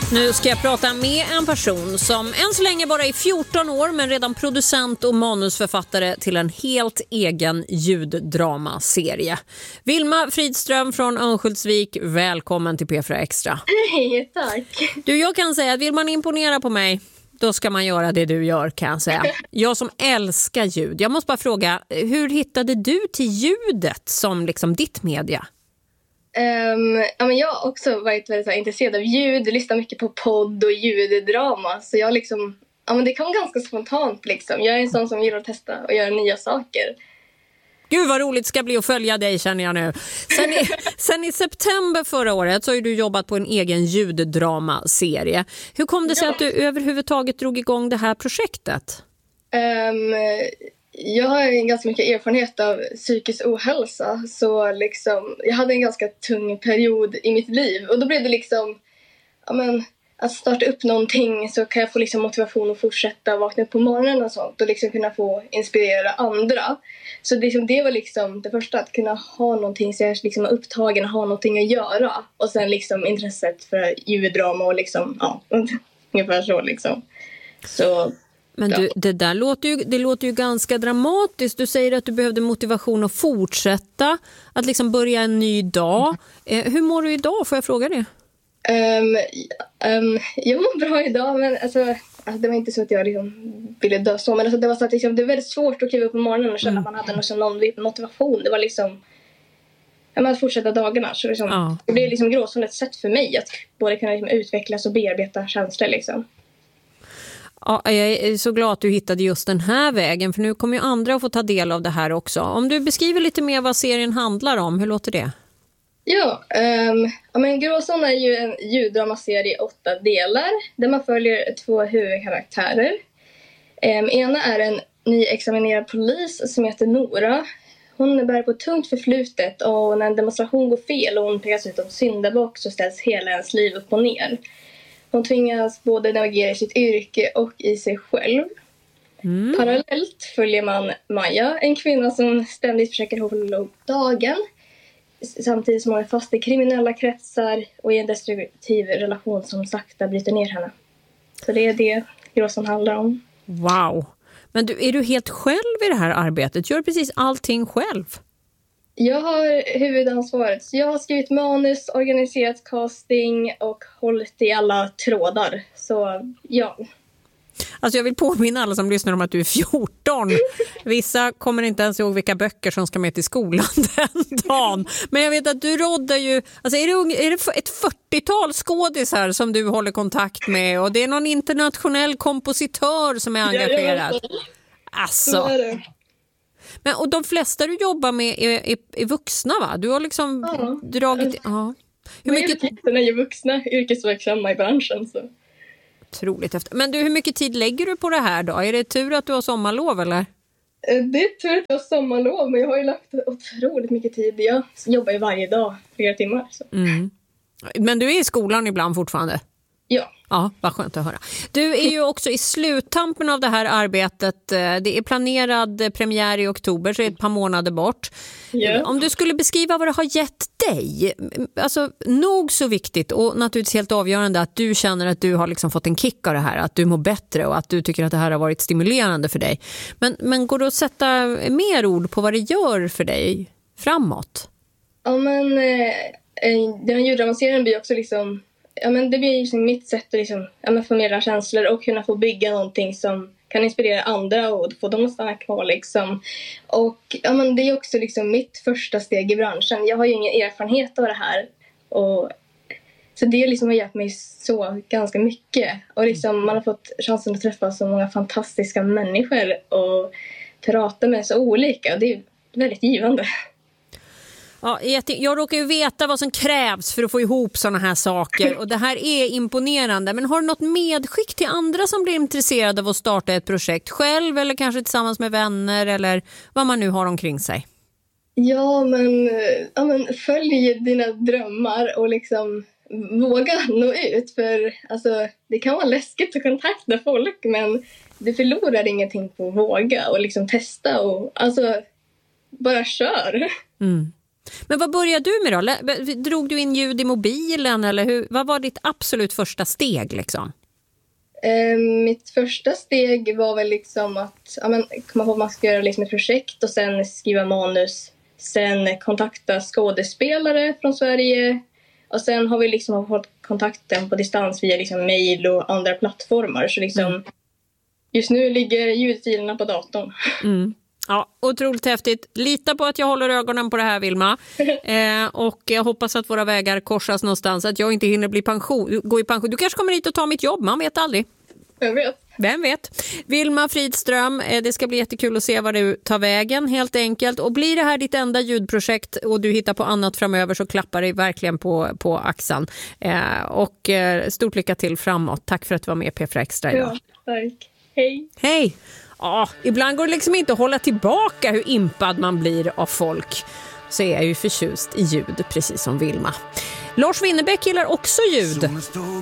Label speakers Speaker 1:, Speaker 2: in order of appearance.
Speaker 1: Nu ska jag prata med en person som än så länge bara är 14 år men redan producent och manusförfattare till en helt egen ljuddramaserie. Vilma Fridström från Örnsköldsvik, välkommen till P4 Extra.
Speaker 2: Hej, tack.
Speaker 1: Du, jag kan säga att vill man imponera på mig, då ska man göra det du gör, kan jag säga. Jag som älskar ljud. Jag måste bara fråga, hur hittade du till ljudet som liksom ditt media?
Speaker 2: Men jag har också varit väldigt intresserad av ljud, lyssnar mycket på podd och ljuddrama. Så jag liksom, det kom ganska spontant liksom. Jag är en sån som gillar att testa och göra nya saker.
Speaker 1: Gud vad roligt ska bli att följa dig, känner jag nu. Sen i september förra året så har du jobbat på en egen ljuddramaserie. Hur kom det sig att du överhuvudtaget drog igång det här projektet?
Speaker 2: Jag har ganska mycket erfarenhet av psykisk ohälsa. Så liksom, jag hade en ganska tung period i mitt liv. Och då blev det liksom, att starta upp någonting så kan jag få liksom motivation att fortsätta vakna upp på morgonen och sånt. Och liksom kunna få inspirera andra. Så liksom, det var liksom det första, att kunna ha någonting så jag liksom är upptagen och ha någonting att göra. Och sen liksom intresset för ljuddrama och liksom, ungefär så liksom. Så...
Speaker 1: Men du, det låter ju ganska dramatiskt. Du säger att du behövde motivation att fortsätta, att liksom börja en ny dag. Hur mår du idag, får jag fråga det?
Speaker 2: Jag mår bra idag, men det var inte så att jag liksom ville dö så. Men det var så att liksom, det är väldigt svårt att kliva upp på morgonen och känna att man hade någon motivation. Det var liksom att fortsätta dagarna. Så liksom, det blev liksom gråzon ett sätt för mig att både kunna liksom utvecklas och bearbeta känslor liksom.
Speaker 1: Ja, jag är så glad att du hittade just den här vägen, för nu kommer ju andra att få ta del av det här också. Om du beskriver lite mer vad serien handlar om, hur låter det?
Speaker 2: Ja, Gråzon är ju en ljuddramaserie i 8 delar där man följer 2 huvudkaraktärer. Ena är en nyexaminerad polis som heter Nora. Hon bär på tungt förflutet och när en demonstration går fel och hon pekas ut som syndabock så ställs hela ens liv upp och ner. Hon tvingas både navigera i sitt yrke och i sig själv. Parallellt följer man Maja, en kvinna som ständigt försöker hålla upp dagen. Samtidigt som hon är fast i kriminella kretsar och i en destruktiv relation som sakta bryter ner henne. Så det är det Gråzon handlar om.
Speaker 1: Wow! Men är du helt själv i det här arbetet? Gör precis allting själv?
Speaker 2: Jag har huvudansvaret. Så jag har skrivit manus, organiserat casting och hållit i alla trådar. Så ja.
Speaker 1: Alltså jag vill påminna alla som lyssnar om att du är 14. Vissa kommer inte ens ihåg vilka böcker som ska med till skolan den dagen. Men jag vet att du råddar ju... Alltså är det ett 40-tal skådisar som du håller kontakt med? Och det är någon internationell kompositör som är engagerad. Alltså... Men, och de flesta du jobbar med är vuxna, va? Du har liksom dragit... Ja.
Speaker 2: Hur mycket tid är ju vuxna yrkesverksamma i branschen, så...
Speaker 1: Otroligt efter. Men du, hur mycket tid lägger du på det här då? Är det tur att du har sommarlov, eller?
Speaker 2: Det är tur att jag har sommarlov, men jag har ju lagt otroligt mycket tid. Jag jobbar ju varje dag, flera timmar. Så.
Speaker 1: Men du är i skolan ibland fortfarande?
Speaker 2: Ja.
Speaker 1: Ja, vad skönt att höra. Du är ju också i sluttampen av det här arbetet. Det är planerad premiär i oktober, så är det ett par månader bort.
Speaker 2: Yeah.
Speaker 1: Om du skulle beskriva vad det har gett dig, alltså nog så viktigt och naturligtvis helt avgörande att du känner att du har liksom fått en kick av det här, att du mår bättre och att du tycker att det här har varit stimulerande för dig. Men går det att sätta mer ord på vad det gör för dig framåt?
Speaker 2: Ja, men den ljuddramaserien blir också liksom... Ja, men det blir liksom mitt sätt att liksom, förmedla känslor och kunna få bygga någonting som kan inspirera andra och få dem att stanna kvar. Liksom. Och det är också liksom mitt första steg i branschen. Jag har ju ingen erfarenhet av det här. Så det liksom har hjälpt mig så ganska mycket. Och liksom, man har fått chansen att träffa så många fantastiska människor och prata med så olika. Och det är väldigt givande.
Speaker 1: Ja, jag råkar ju veta vad som krävs för att få ihop såna här saker och det här är imponerande. Men har du något medskick till andra som blir intresserade av att starta ett projekt själv eller kanske tillsammans med vänner eller vad man nu har omkring sig?
Speaker 2: Ja, men följ dina drömmar och liksom våga nå ut. För alltså, det kan vara läskigt att kontakta folk, men du förlorar ingenting på att våga och liksom testa och alltså bara kör.
Speaker 1: Men vad började du med då? Drog du in ljud i mobilen eller vad var ditt absolut första steg liksom?
Speaker 2: Mitt första steg var väl liksom att komma på att man ska göra liksom ett projekt och sen skriva manus. Sen kontakta skådespelare från Sverige. Och sen har vi liksom fått kontakten på distans via liksom mejl och andra plattformar. Så liksom just nu ligger ljudfilerna på datorn.
Speaker 1: Mm. Ja, otroligt häftigt. Lita på att jag håller ögonen på det här, Vilma. Och jag hoppas att våra vägar korsas någonstans. Att jag inte hinner gå i pension. Du kanske kommer hit och ta mitt jobb, man vet aldrig. Vem vet? Vilma Fridström, det ska bli jättekul att se vad du tar vägen helt enkelt. Och blir det här ditt enda ljudprojekt och du hittar på annat framöver så klappar det verkligen på axeln. Och stort lycka till framåt. Tack för att du var med i P4 Extra idag.
Speaker 2: Ja, tack. Hej.
Speaker 1: Hej. Ja, ibland går det liksom inte att hålla tillbaka hur impad man blir av folk. Så är jag ju förtjust i ljud, precis som Vilma. Lars Winnerbäck gillar också ljud.